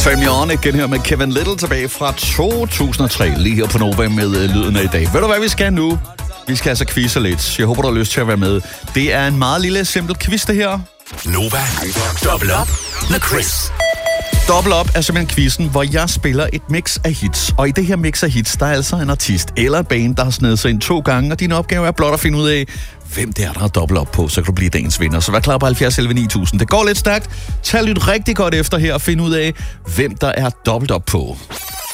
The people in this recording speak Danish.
Family On igen her med Kevin Little tilbage fra 2003, lige her på Nova med lyden af i dag. Ved du hvad vi skal nu? Vi skal altså quizze lidt. Jeg håber, du har lyst til at være med. Det er en meget lille, simpel quiz, det her. Nova, dobbelt op med Chris. Double Up er simpelthen quizzen, hvor jeg spiller et mix af hits. Og i det her mix af hits, der er altså en artist eller en band, der har snedet sig ind 2 gange. Og din opgave er blot at finde ud af, hvem det er, der har double up på, så kan du blive dagens vinder. Så vær klar på 70 11 9000. Det går lidt stærkt. Tag lidt rigtig godt efter her og find ud af, hvem der er dobbelt up på.